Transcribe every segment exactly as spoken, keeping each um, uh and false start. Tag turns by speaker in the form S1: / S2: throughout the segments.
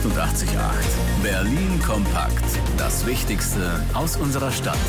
S1: achtundachtzig Komma acht. Berlin kompakt. Das Wichtigste aus unserer Stadt.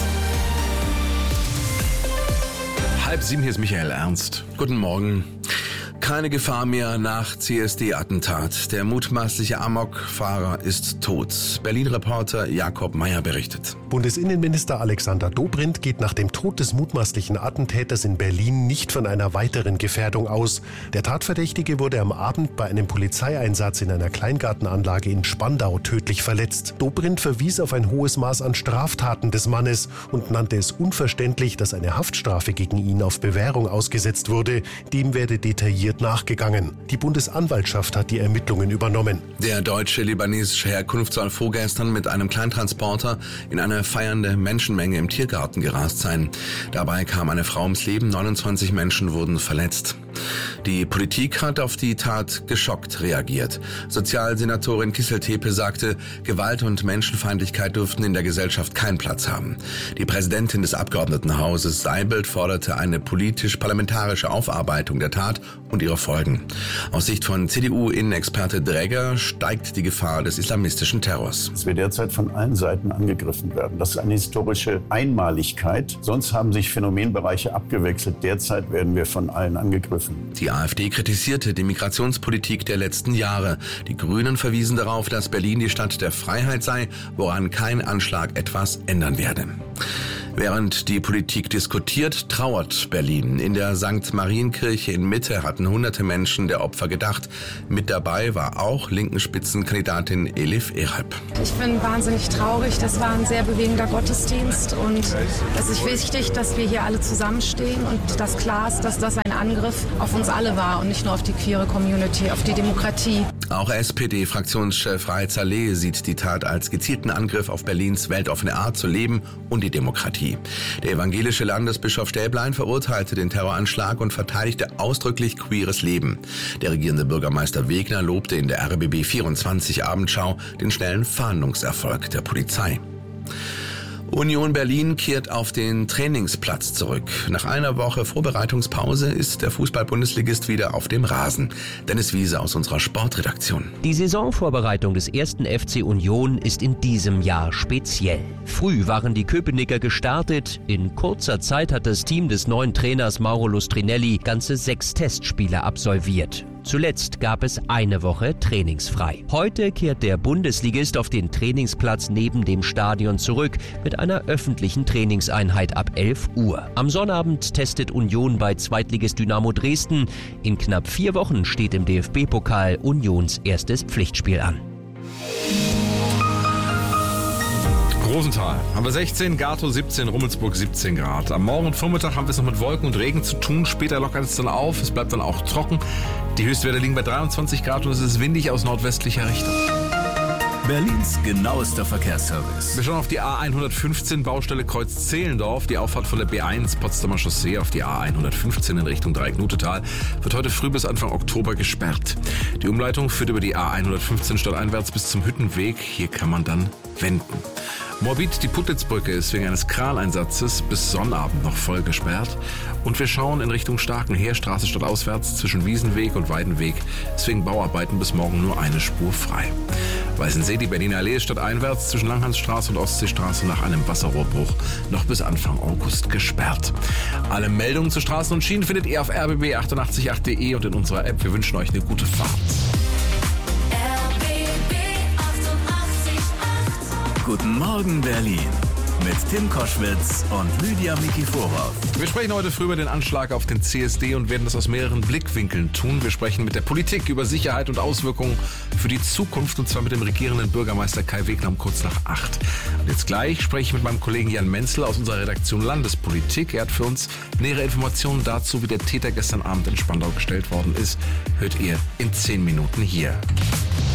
S2: Halb sieben, hier ist Michael Ernst. Guten Morgen. Keine Gefahr mehr nach C S D-Attentat. Der mutmaßliche Amokfahrer ist tot. Berlin-Reporter Jakob Meyer berichtet.
S3: Bundesinnenminister Alexander Dobrindt geht nach dem Tod des mutmaßlichen Attentäters in Berlin nicht von einer weiteren Gefährdung aus. Der Tatverdächtige wurde am Abend bei einem Polizeieinsatz in einer Kleingartenanlage in Spandau tödlich verletzt. Dobrindt verwies auf ein hohes Maß an Straftaten des Mannes und nannte es unverständlich, dass eine Haftstrafe gegen ihn auf Bewährung ausgesetzt wurde. Dem werde detailliert nachgegangen. Die Bundesanwaltschaft hat die Ermittlungen übernommen.
S2: Der deutsche libanesische Herkunft soll vorgestern mit einem Kleintransporter in eine feiernde Menschenmenge im Tiergarten gerast sein. Dabei kam eine Frau ums Leben, neunundzwanzig Menschen wurden verletzt. Die Politik hat auf die Tat geschockt reagiert. Sozialsenatorin Kisseltepe sagte, Gewalt und Menschenfeindlichkeit dürften in der Gesellschaft keinen Platz haben. Die Präsidentin des Abgeordnetenhauses Seibelt forderte eine politisch-parlamentarische Aufarbeitung der Tat und ihre Folgen. Aus Sicht von C D U-Innenexperte Dregger steigt die Gefahr des islamistischen Terrors.
S4: Dass wir derzeit von allen Seiten angegriffen werden. Das ist eine historische Einmaligkeit. Sonst haben sich Phänomenbereiche abgewechselt. Derzeit werden wir von allen angegriffen.
S2: Die AfD kritisierte die Migrationspolitik der letzten Jahre. Die Grünen verwiesen darauf, dass Berlin die Stadt der Freiheit sei, woran kein Anschlag etwas ändern werde. Während die Politik diskutiert, trauert Berlin. In der Sankt Marienkirche in Mitte hatten hunderte Menschen der Opfer gedacht. Mit dabei war auch linken Spitzenkandidatin Elif Erhalb.
S5: Ich bin wahnsinnig traurig. Das war ein sehr bewegender Gottesdienst und es ist wichtig, dass wir hier alle zusammenstehen und dass klar ist, dass das ein Angriff auf uns alle war und nicht nur auf die queere Community, auf die Demokratie.
S2: Auch S P D-Fraktionschef Raed Saleh sieht die Tat als gezielten Angriff auf Berlins weltoffene Art zu leben und die Demokratie. Der evangelische Landesbischof Stäblein verurteilte den Terroranschlag und verteidigte ausdrücklich queeres Leben. Der regierende Bürgermeister Wegner lobte in der R B B vierundzwanzig Abendschau den schnellen Fahndungserfolg der Polizei. Union Berlin kehrt auf den Trainingsplatz zurück. Nach einer Woche Vorbereitungspause ist der Fußball-Bundesligist wieder auf dem Rasen. Dennis Wiese aus unserer Sportredaktion.
S6: Die Saisonvorbereitung des ersten F C Union ist in diesem Jahr speziell. Früh waren die Köpenicker gestartet. In kurzer Zeit hat das Team des neuen Trainers Mauro Lustrinelli ganze sechs Testspiele absolviert. Zuletzt gab es eine Woche trainingsfrei. Heute kehrt der Bundesligist auf den Trainingsplatz neben dem Stadion zurück mit einer öffentlichen Trainingseinheit ab elf Uhr. Am Sonnabend testet Union bei Zweitligist Dynamo Dresden. In knapp vier Wochen steht im D F B-Pokal Unions erstes Pflichtspiel an.
S2: Rosenthal haben wir sechzehn, Gatow siebzehn, Rummelsburg siebzehn Grad. Am Morgen und Vormittag haben wir es noch mit Wolken und Regen zu tun. Später lockert es dann auf, es bleibt dann auch trocken. Die Höchstwerte liegen bei dreiundzwanzig Grad und es ist windig aus nordwestlicher Richtung.
S1: Berlins genauester Verkehrsservice.
S2: Wir schauen auf die A hundertfünfzehn, Baustelle Kreuz-Zehlendorf. Die Auffahrt von der B eins Potsdamer Chaussee auf die A hundertfünfzehn in Richtung Dreieck-Nutetal wird heute früh bis Anfang Oktober gesperrt. Die Umleitung führt über die A hundertfünfzehn stadteinwärts bis zum Hüttenweg. Hier kann man dann wenden. Morbid, die Putlitzbrücke ist wegen eines Kraneinsatzes bis Sonnabend noch voll gesperrt. Und wir schauen in Richtung Starkenheerstraße stadtauswärts zwischen Wiesenweg und Weidenweg. Deswegen Bauarbeiten bis morgen nur eine Spur frei. Weißensee, die Berliner Allee ist stadteinwärts zwischen Langhansstraße und Ostseestraße nach einem Wasserrohrbruch noch bis Anfang August gesperrt. Alle Meldungen zu Straßen und Schienen findet ihr auf r b b achtundachtzig Komma acht punkt de und in unserer App. Wir wünschen euch eine gute Fahrt.
S1: Guten Morgen Berlin mit Tim Koschwitz und Lydia Mikiforov.
S2: Wir sprechen heute früh über den Anschlag auf den C S D und werden das aus mehreren Blickwinkeln tun. Wir sprechen mit der Politik über Sicherheit und Auswirkungen für die Zukunft und zwar mit dem regierenden Bürgermeister Kai Wegner um kurz nach acht. Und jetzt gleich spreche ich mit meinem Kollegen Jan Menzel aus unserer Redaktion Landespolitik. Er hat für uns nähere Informationen dazu, wie der Täter gestern Abend in Spandau gestellt worden ist. Hört ihr in zehn Minuten hier.